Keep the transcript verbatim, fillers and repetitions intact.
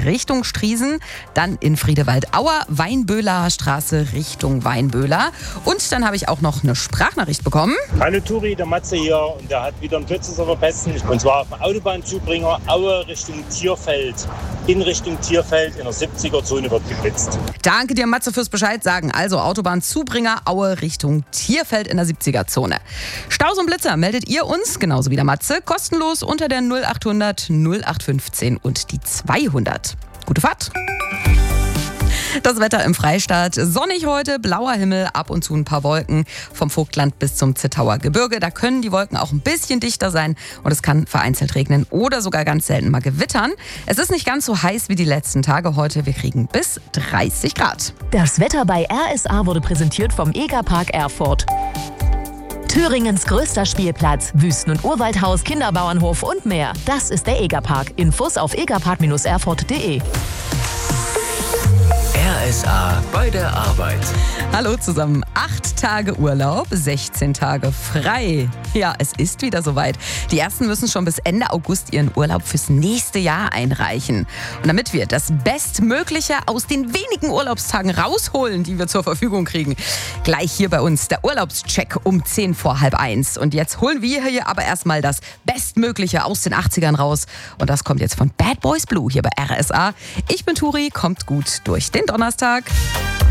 Richtung Striesen, dann in Friedewald-Auer, Weinböhler Straße Richtung Weinböhler. Und dann habe ich auch noch eine Sprachnachricht bekommen. Hallo Turi, der Matze hier und der hat wieder einen Blitzer zu verpesten. Und zwar auf dem Autobahnzubringer Aue Richtung Tierfeld. In Richtung Tierfeld in der siebziger-Zone wird geblitzt. Danke dir, Matze, fürs Bescheid sagen. Also Autobahnzubringer Aue Richtung Tierfeld in der siebziger-Zone. Staus und Blitzer meldet ihr uns, genauso wie der Matze, kostenlos unter der null achthundert null acht fünfzehn und die zweihundert. Gute Fahrt! Das Wetter im Freistaat. Sonnig heute, blauer Himmel, ab und zu ein paar Wolken vom Vogtland bis zum Zittauer Gebirge. Da können die Wolken auch ein bisschen dichter sein und es kann vereinzelt regnen oder sogar ganz selten mal gewittern. Es ist nicht ganz so heiß wie die letzten Tage heute. Wir kriegen bis dreißig Grad. Das Wetter bei R S A wurde präsentiert vom Egerpark Erfurt. Thüringens größter Spielplatz, Wüsten- und Urwaldhaus, Kinderbauernhof und mehr. Das ist der Egerpark. Infos auf egerpark Bindestrich erfurt punkt de. R S A bei der Arbeit. Hallo zusammen. Acht Tage Urlaub, sechzehn Tage frei. Ja, es ist wieder soweit. Die ersten müssen schon bis Ende August ihren Urlaub fürs nächste Jahr einreichen. Und damit wir das Bestmögliche aus den wenigen Urlaubstagen rausholen, die wir zur Verfügung kriegen, gleich hier bei uns der Urlaubscheck um zehn vor halb eins. Und jetzt holen wir hier aber erstmal das Bestmögliche aus den achtzigern raus. Und das kommt jetzt von Bad Boys Blue hier bei R S A. Ich bin Turi, kommt gut durch den Donnerstag.